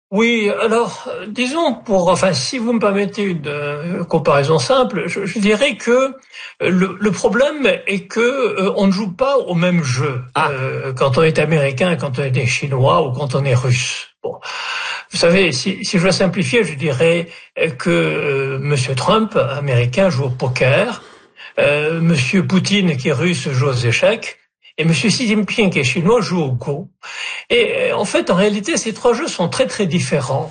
Oui, alors, disons si vous me permettez une comparaison simple, je dirais que le problème est que on ne joue pas au même jeu Ah, quand on est américain, quand on est chinois ou quand on est russe. Bon, vous savez, si je veux simplifier, je dirais que Monsieur Trump, américain, joue au poker. Monsieur Poutine, qui est russe, joue aux échecs, et Monsieur Xi Jinping, qui est chinois, joue au Go. Et en fait, en réalité, ces trois jeux sont très très différents.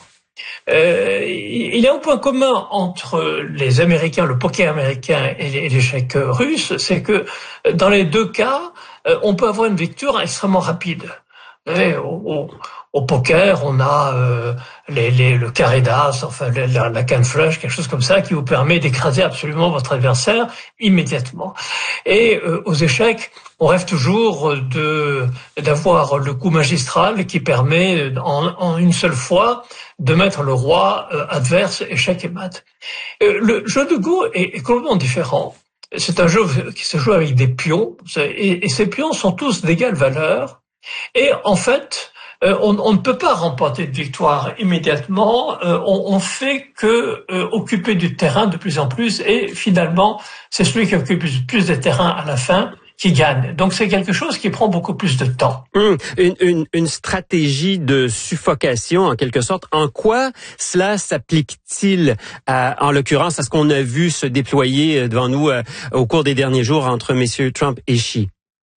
Il y a un point commun entre les Américains, le poker américain et l'échec russe, c'est que dans les deux cas, on peut avoir une victoire extrêmement rapide. Vous savez, au poker, on a le carré d'as, enfin la canne flush, quelque chose comme ça, qui vous permet d'écraser absolument votre adversaire immédiatement. Et aux échecs, on rêve toujours d'avoir le coup magistral qui permet en une seule fois de mettre le roi adverse échec et mat. Le jeu de Go est complètement différent. C'est un jeu qui se joue avec des pions et ces pions sont tous d'égale valeur. Et en fait, on ne peut pas remporter de victoire immédiatement. On fait que occuper du terrain de plus en plus, et finalement, c'est celui qui occupe plus de terrain à la fin qui gagne. Donc c'est quelque chose qui prend beaucoup plus de temps. Une stratégie de suffocation, en quelque sorte. En quoi cela s'applique-t-il, en l'occurrence, à ce qu'on a vu se déployer devant nous au cours des derniers jours entre messieurs Trump et Xi?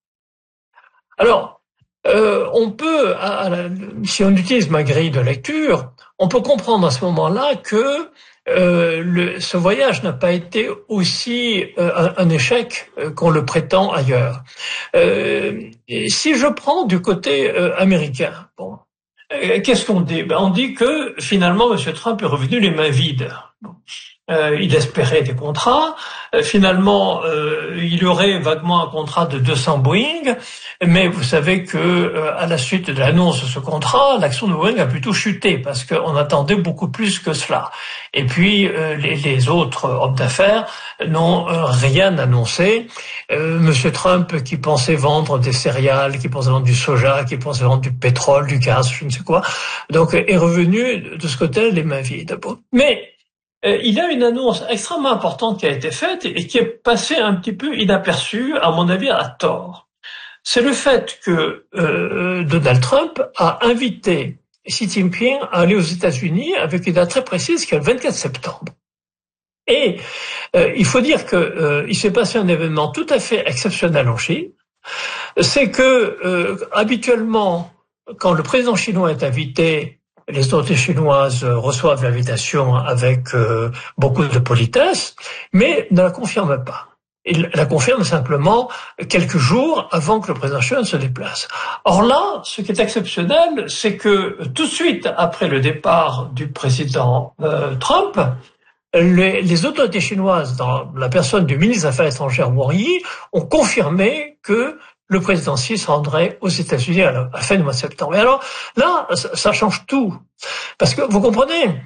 Alors, on peut, si on utilise ma grille de lecture, on peut comprendre à ce moment-là que ce voyage n'a pas été aussi un échec qu'on le prétend ailleurs. Si je prends du côté américain, bon, qu'est-ce qu'on dit? On dit que finalement, M. Trump est revenu les mains vides. Bon. Il espérait des contrats. Finalement, il y aurait vaguement un contrat de 200 Boeing, mais vous savez que à la suite de l'annonce de ce contrat, l'action de Boeing a plutôt chuté parce qu'on attendait beaucoup plus que cela. Et puis les autres hommes d'affaires n'ont rien annoncé. Monsieur Trump, qui pensait vendre des céréales, qui pensait vendre du soja, qui pensait vendre du pétrole, du gaz, je ne sais quoi, donc est revenu de ce côté les mains vides. Mais il y a une annonce extrêmement importante qui a été faite et qui est passée un petit peu inaperçue, à mon avis, à tort. C'est le fait que Donald Trump a invité Xi Jinping à aller aux États-Unis avec une date très précise qui est le 24 septembre. Et il faut dire que il s'est passé un événement tout à fait exceptionnel en Chine. C'est que habituellement, quand le président chinois est invité, les autorités chinoises reçoivent l'invitation avec beaucoup de politesse, mais ne la confirment pas. Ils la confirment simplement quelques jours avant que le président chinois ne se déplace. Or là, ce qui est exceptionnel, c'est que tout de suite après le départ du président Trump, les autorités chinoises, dans la personne du ministre des Affaires étrangères Wang Yi, ont confirmé que le président Xi se rendrait aux États-Unis à la fin du mois de septembre. Et alors là, ça change tout. Parce que vous comprenez,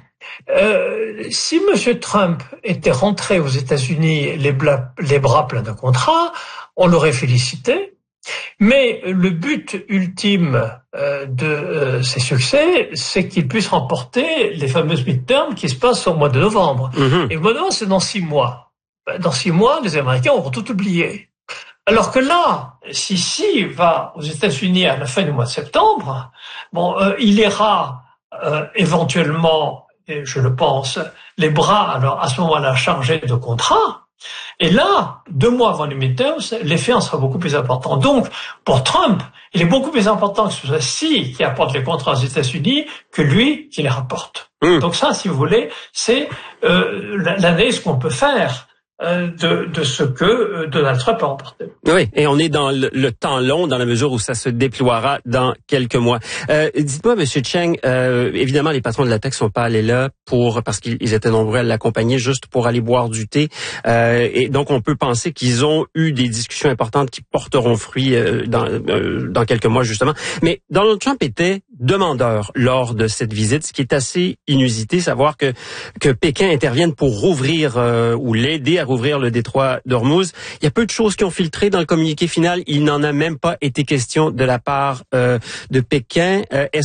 si M. Trump était rentré aux États-Unis les bras pleins de contrats, on l'aurait félicité. Mais le but ultime de ses succès, c'est qu'il puisse remporter les fameuses midterms qui se passent au mois de novembre. Mm-hmm. Et maintenant, c'est dans 6 mois. Dans 6 mois, les Américains auront tout oublié. Alors que là, si va aux États-Unis à la fin du mois de septembre, il ira éventuellement, et je le pense, les bras alors à ce moment-là chargés de contrats. Et là, 2 mois avant les midterms, l'effet en sera beaucoup plus important. Donc, pour Trump, il est beaucoup plus important que ce soit Xi qui apporte les contrats aux États-Unis que lui qui les rapporte. Donc ça, si vous voulez, c'est l'analyse qu'on peut faire de ce que Donald Trump a remporté. Oui, et on est dans le temps long, dans la mesure où ça se déploiera dans quelques mois. Dites-moi, Monsieur Cheng, évidemment, les patrons de la tech sont pas allés là parce qu'ils étaient nombreux à l'accompagner juste pour aller boire du thé. Et donc, on peut penser qu'ils ont eu des discussions importantes qui porteront fruit dans quelques mois, justement. Mais Donald Trump était demandeur lors de cette visite, ce qui est assez inusité, savoir que Pékin intervienne pour rouvrir ou l'aider à rouvrir le détroit d'Ormuz. Il y a peu de choses qui ont filtré dans le communiqué final. Il n'en a même pas été question de la part de Pékin.